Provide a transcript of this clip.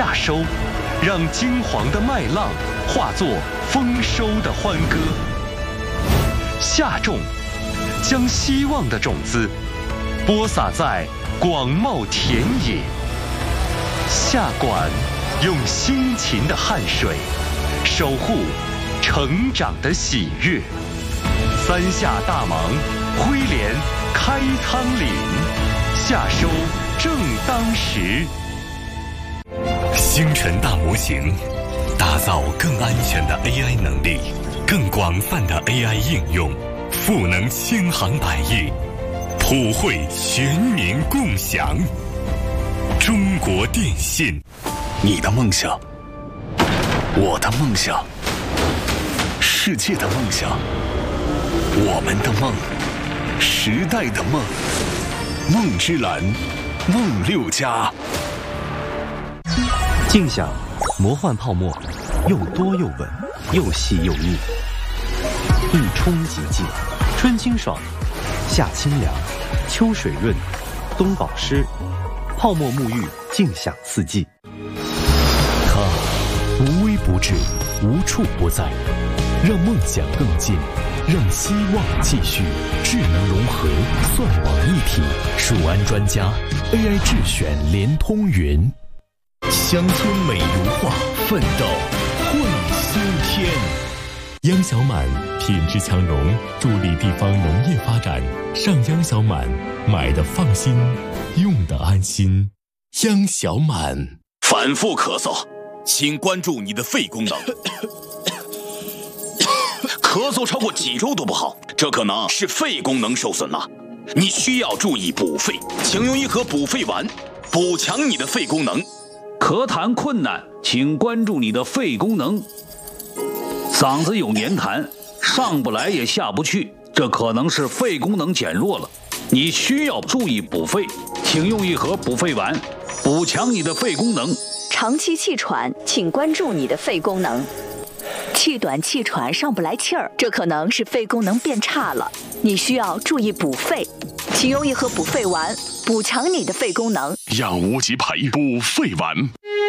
夏收，让金黄的麦浪化作丰收的欢歌。夏种，将希望的种子播撒在广袤田野。夏管，用辛勤的汗水守护成长的喜悦。三夏大忙，挥镰开汤岭，夏收正当时。 星辰大模型，打造更安全的 AI 能力，更广泛的 AI 应用，赋能千行百业，普惠全民共享。中国电信， 你的梦想，我的梦想，世界的梦想，我们的梦，时代的梦，梦之蓝，梦六家。 静享魔幻泡沫，又多又稳，又细又腻，一冲即尽，春清爽，夏清凉，秋水润，冬保湿，泡沫沐浴，静享四季。 它无微不至，无处不在，让梦想更近，让希望继续。智能融合，算网一体，数安专家 AI 智选联通云。乡村美如画，奋斗混新天。央小满品质强农，助力地方农业发展。上央小满，买的放心，用的安心。央小满。 反复咳嗽，请关注你的肺功能。咳嗽超过几周都不好，这可能是肺功能受损了。你需要注意补肺，请用一盒补肺丸，补强你的肺功能。 咳痰困难，请关注你的肺功能。嗓子有黏痰，上不来也下不去，这可能是肺功能减弱了。你需要注意补肺，请用一盒补肺丸，补强你的肺功能。 长期气喘，请关注你的肺功能。气短气喘上不来气儿，这可能是肺功能变差了，你需要注意补肺，请用一盒补肺丸，补强你的肺功能。 让无极牌补肺丸。